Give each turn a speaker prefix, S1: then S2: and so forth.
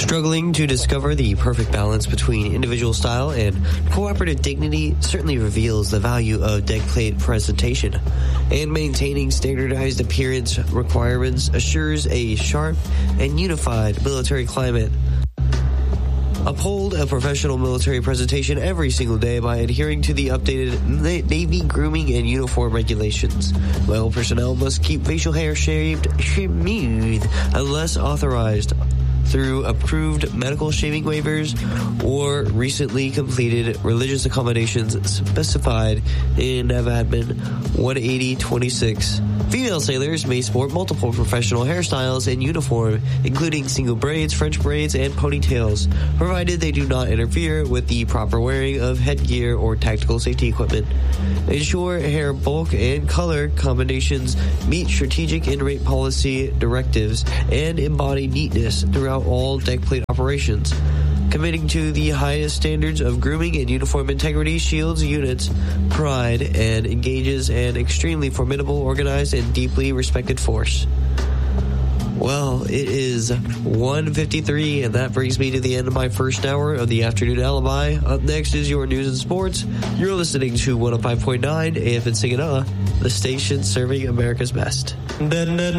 S1: Struggling to discover the perfect balance between individual style and cooperative dignity certainly reveals the value of deck plate presentation, and maintaining standardized appearance requirements assures a sharp and unified military climate. Uphold a professional military presentation every single day by adhering to the updated Navy grooming and uniform regulations. Male personnel must keep facial hair shaved smooth unless authorized through approved medical shaving waivers or recently completed religious accommodations specified in NAVADMIN 18026. Female sailors may sport multiple professional hairstyles in uniform, including single braids, French braids, and ponytails, provided they do not interfere with the proper wearing of headgear or tactical safety equipment. Ensure hair bulk and color combinations meet strategic in-rate policy directives and embody neatness throughout all deck plate operations. Committing to the highest standards of grooming and uniform integrity shields units' pride and engages an extremely formidable, organized, and deeply respected force. Well, it is 1:53, and that brings me to the end of my first hour of the Afternoon Alibi. Up next is your news and sports. You're listening to 105.9 AFN Saginaw, the station serving America's best.